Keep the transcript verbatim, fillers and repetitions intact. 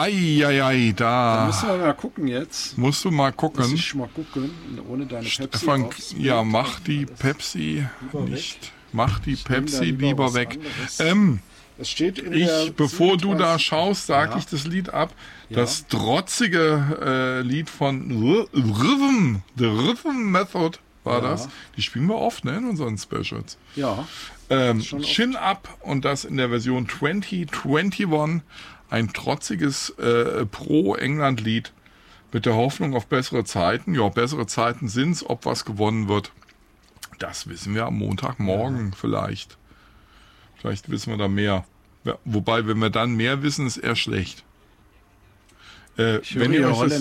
Eieiei, da, Da müssen wir mal gucken jetzt. musst du mal Muss gucken. ich mal gucken, ohne deine Pepsi. Stefan, aufs ja, Bild. mach die Alles Pepsi lieber nicht. weg. Mach die Ich nehm da Pepsi lieber lieber was weg. anderes. Ähm, Es steht in der ich, bevor du da siebenunddreißig schaust, sage Ja. ich das Lied ab. Ja. Das trotzige äh, Lied von R- Rhythm, The Rhythm Method war Ja. das. Die spielen wir oft, ne, in unseren Specials. Ja, Ähm, Schon oft. Chin Up und das in der Version zwanzig einundzwanzig. Ein trotziges äh, Pro-England-Lied mit der Hoffnung auf bessere Zeiten. Ja, bessere Zeiten sind's. Ob was gewonnen wird, das wissen wir am Montagmorgen ja. vielleicht. Vielleicht wissen wir da mehr. Ja, wobei, wenn wir dann mehr wissen, ist eher schlecht. Äh, ich höre wenn ihr hier euch das